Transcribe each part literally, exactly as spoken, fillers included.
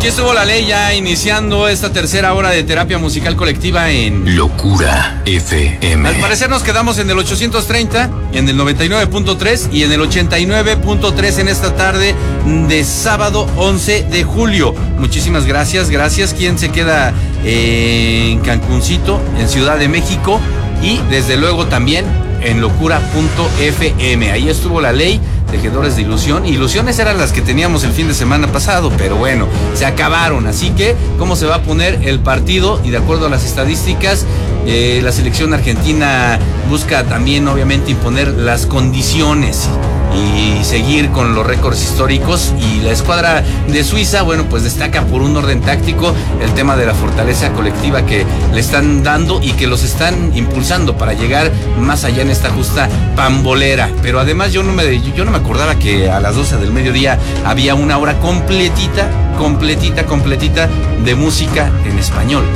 Aquí estuvo La Ley ya iniciando esta tercera hora de terapia musical colectiva en Locura F M. Al parecer nos quedamos en el ochocientos treinta, en el noventa y nueve punto tres y en el ochenta y nueve punto tres en esta tarde de sábado once de julio. Muchísimas gracias, gracias. ¿Quién se queda en Cancuncito, en Ciudad de México? Y desde luego también en locura punto f m. Ahí estuvo La Ley, Tejedores de Ilusión. Ilusiones eran las que teníamos el fin de semana pasado, pero bueno, se acabaron. Así que, ¿cómo se va a poner el partido? Y de acuerdo a las estadísticas, eh, la selección argentina busca también, obviamente, imponer las condiciones y seguir con los récords históricos. Y la escuadra de Suiza, bueno, pues destaca por un orden táctico el tema de la fortaleza colectiva que le están dando y que los están impulsando para llegar más allá en esta justa pambolera. Pero además yo no me, yo no me acordaba que a las doce del mediodía había una hora completita, completita, completita de música en español.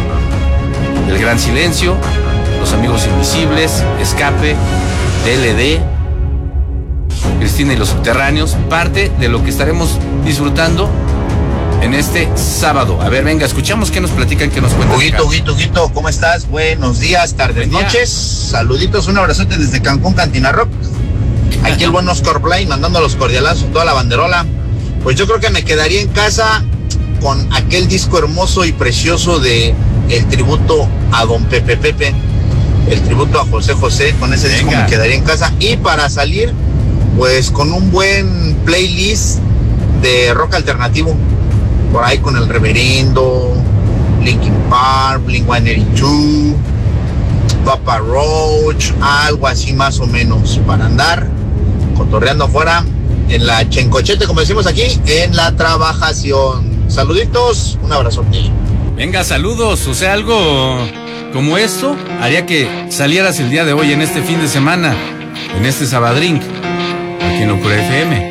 El Gran Silencio, Los Amigos Invisibles, Escape, T L D, Cristina y los Subterráneos, parte de lo que estaremos disfrutando en este sábado. A ver, venga, escuchamos qué nos platican, qué nos cuentan. Huguito, Huguito, Huguito, ¿cómo estás? Buenos días, tardes, noches. Saluditos, un abrazote desde Cancún, Cantina Rock. Aquí el buen Oscar Blay mandando los cordialazos, toda la banderola. Pues yo creo que me quedaría en casa con aquel disco hermoso y precioso de el tributo a Don Pepe Pepe, el tributo a José José. Con ese venga. disco me quedaría en casa. Y para salir, pues con un buen playlist de rock alternativo, por ahí con el Reverendo, Linkin Park, Blink ciento ochenta y dos, Papa Roach, algo así más o menos, para andar cotorreando afuera en la chencochete, como decimos aquí, en la trabajación. Saluditos, un abrazote. Venga, saludos, o sea, algo como esto haría que salieras el día de hoy, en este fin de semana, en este Sabadrink, aquí en Locura F M.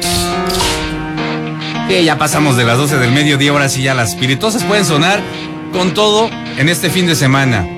Que ya pasamos de las doce del mediodía, ahora sí ya las espirituosas pueden sonar con todo en este fin de semana.